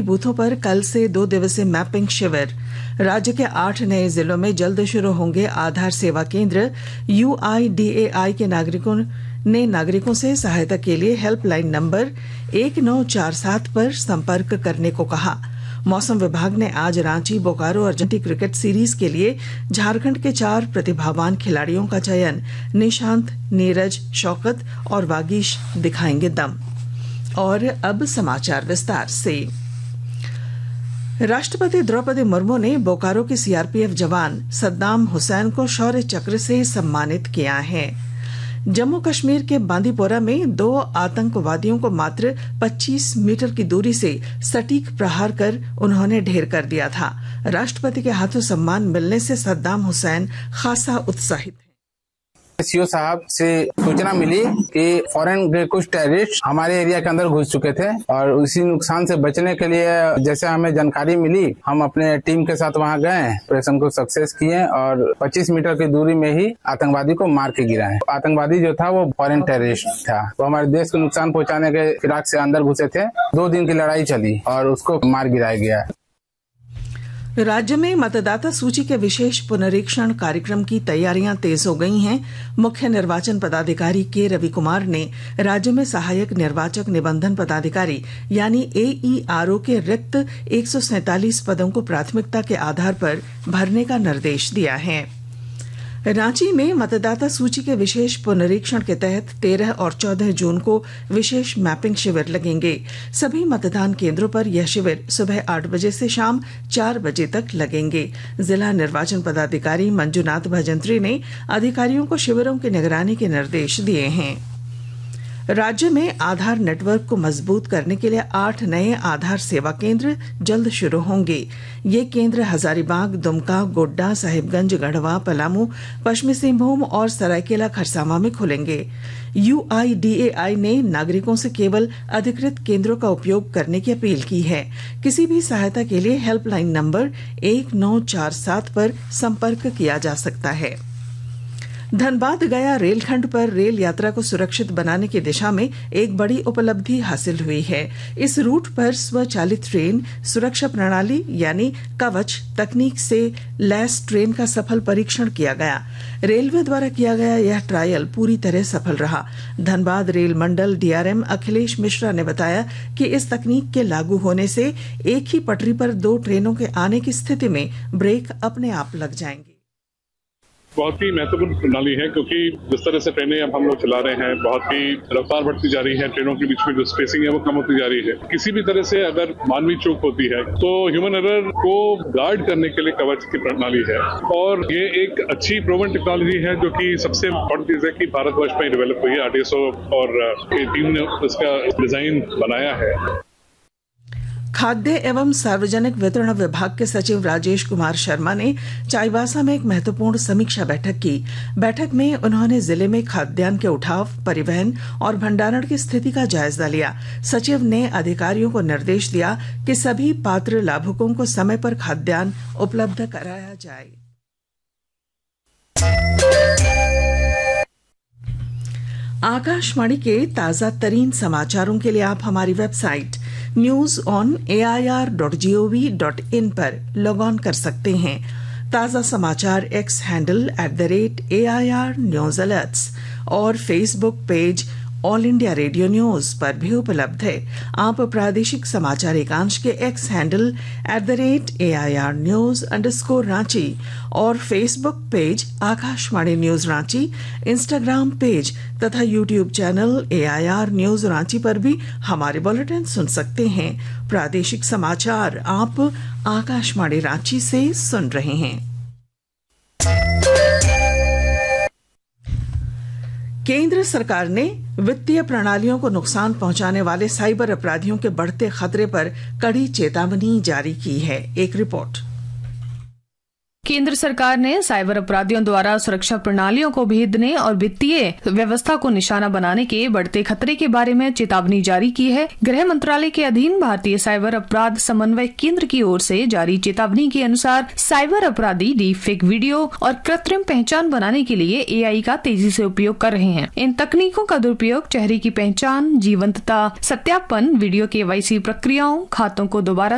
बूथों पर कल से 2 दिवसीय मैपिंग शिविर। राज्य के 8 नए जिलों में जल्द शुरू होंगे आधार सेवा केंद्र। UIDAI के नागरिकों से सहायता के लिए हेल्पलाइन नंबर 1947 पर संपर्क करने को कहा। मौसम विभाग ने आज रांची, बोकारो और जंटी क्रिकेट सीरीज के लिए झारखंड के 4 प्रतिभावान खिलाड़ियों का चयन। निशांत, नीरज, शौकत और वागीश दिखाएंगे दम। और अब समाचार विस्तार से। राष्ट्रपति द्रौपदी मुर्मू ने बोकारो के CRPF जवान सद्दाम हुसैन को शौर्य चक्र से सम्मानित किया है। जम्मू कश्मीर के बांदीपोरा में 2 आतंकवादियों को मात्र 25 मीटर की दूरी से सटीक प्रहार कर उन्होंने ढेर कर दिया था। राष्ट्रपति के हाथों सम्मान मिलने से सद्दाम हुसैन खासा उत्साहित है। सीओ साहब से सूचना मिली कि फॉरेन के कुछ टेररिस्ट हमारे एरिया के अंदर घुस चुके थे और उसी नुकसान से बचने के लिए जैसे हमें जानकारी मिली, हम अपने टीम के साथ वहां गए, ऑपरेशन को सक्सेस किए और 25 मीटर की दूरी में ही आतंकवादी को मार के गिराए। आतंकवादी जो था वो फॉरेन टेररिस्ट था, वो हमारे देश को नुकसान पहुंचाने के फिराक से अंदर घुसे थे। 2 दिन की लड़ाई चली और उसको मार गिराया गया। राज्य में मतदाता सूची के विशेष पुनरीक्षण कार्यक्रम की तैयारियां तेज हो गई हैं। मुख्य निर्वाचन पदाधिकारी के रवि कुमार ने राज्य में सहायक निर्वाचक निबंधन पदाधिकारी यानी AERO के रिक्त 147 पदों को प्राथमिकता के आधार पर भरने का निर्देश दिया है। रांची में मतदाता सूची के विशेष पुनरीक्षण के तहत 13 और 14 जून को विशेष मैपिंग शिविर लगेंगे। सभी मतदान केंद्रों पर यह शिविर सुबह 8 बजे से शाम 4 बजे तक लगेंगे। जिला निर्वाचन पदाधिकारी मंजुनाथ भजंत्री ने अधिकारियों को शिविरों की निगरानी के निर्देश दिए हैं। राज्य में आधार नेटवर्क को मजबूत करने के लिए 8 नए आधार सेवा केंद्र जल्द शुरू होंगे। ये केंद्र हजारीबाग, दुमका, गोड्डा, साहिबगंज, गढ़वा, पलामू, पश्चिमी सिंहभूम और सरायकेला खरसावां में खुलेंगे। UIDAI ने नागरिकों से केवल अधिकृत केंद्रों का उपयोग करने की अपील की है। किसी भी सहायता के लिए हेल्पलाइन नंबर 1947 पर संपर्क किया जा सकता है। धनबाद गया रेलखंड पर रेल यात्रा को सुरक्षित बनाने की दिशा में एक बड़ी उपलब्धि हासिल हुई है। इस रूट पर स्वचालित ट्रेन सुरक्षा प्रणाली यानी कवच तकनीक से लैस ट्रेन का सफल परीक्षण किया गया। रेलवे द्वारा किया गया यह ट्रायल पूरी तरह सफल रहा। धनबाद रेल मंडल DRM अखिलेश मिश्रा ने बताया कि इस तकनीक के लागू होने से एक ही पटरी पर 2 ट्रेनों के आने की स्थिति में ब्रेक अपने आप लग जाएंगे। बहुत ही महत्वपूर्ण प्रणाली है क्योंकि जिस तरह से ट्रेनें अब हम लोग चला रहे हैं, बहुत ही रफ्तार बढ़ती जा रही है, ट्रेनों के बीच में जो स्पेसिंग है वो कम होती जा रही है। किसी भी तरह से अगर मानवीय चूक होती है तो ह्यूमन एरर को गार्ड करने के लिए कवच की प्रणाली है और ये एक अच्छी प्रूवन टेक्नोलॉजी है जो कि सबसे इम्पोर्टेंट चीज है कि भारतवर्ष में डेवलप हुई है। RDSO और टीम ने इसका डिजाइन बनाया है। खाद्य एवं सार्वजनिक वितरण विभाग के सचिव राजेश कुमार शर्मा ने चाईबासा में एक महत्वपूर्ण समीक्षा बैठक की। बैठक में उन्होंने जिले में खाद्यान्न के उठाव, परिवहन और भंडारण की स्थिति का जायजा लिया। सचिव ने अधिकारियों को निर्देश दिया कि सभी पात्र लाभुकों को समय पर खाद्यान्न उपलब्ध कराया जाए। आकाशवाणी के ताजा तरीन समाचारों के लिए आप हमारी वेबसाइट news.air.gov.in पर लॉग ऑन कर सकते हैं। ताजा समाचार X handle @AIR News Alerts और Facebook page all India radio news पर भी उपलब्ध है। आप प्रादेशिक समाचार एकांश के X हैंडल @AIR News_रांची और Facebook page Akashvani news Ranchi, Instagram page तथा YouTube channel AIR news Ranchi पर भी हमारे बुलेटिन सुन सकते हैं। प्रादेशिक समाचार आप आकाशवाणी रांची से सुन रहे हैं। केंद्र सरकार ने वित्तीय प्रणालियों को नुकसान पहुंचाने वाले साइबर अपराधियों के बढ़ते खतरे पर कड़ी चेतावनी जारी की है। एक रिपोर्ट। केंद्र सरकार ने साइबर अपराधियों द्वारा सुरक्षा प्रणालियों को भेदने और वित्तीय व्यवस्था को निशाना बनाने के बढ़ते खतरे के बारे में चेतावनी जारी की है। गृह मंत्रालय के अधीन भारतीय साइबर अपराध समन्वय केंद्र की ओर से जारी चेतावनी के अनुसार साइबर अपराधी डीपफेक वीडियो और कृत्रिम पहचान बनाने के लिए AI का तेजी से उपयोग कर रहे हैं। इन तकनीकों का दुरुपयोग चेहरे की पहचान, जीवंतता, सत्यापन, वीडियो KYC प्रक्रियाओं, खातों को दोबारा